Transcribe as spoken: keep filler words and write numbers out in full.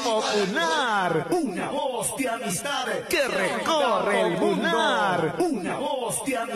popular. Una voz de amistad Que recorre el mundo. Una voz de amistad.